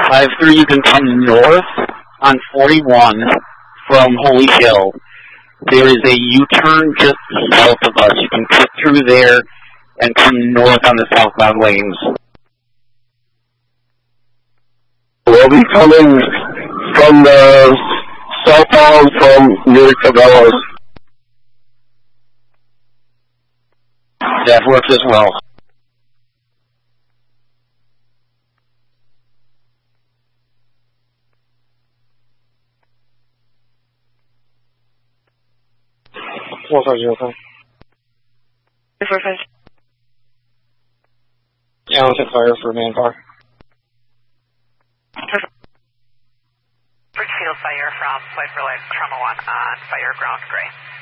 5-3, you can come north on 41 from Holy Hill. There is a U-turn just south of us. You can cut through there and come north on the southbound lanes. We'll be coming from the southbound from near Cabela's. That works as well. Yeah, I'll take fire for manpower. Bridgefield fire from Flight for Life, Trauma 1 on fire ground gray.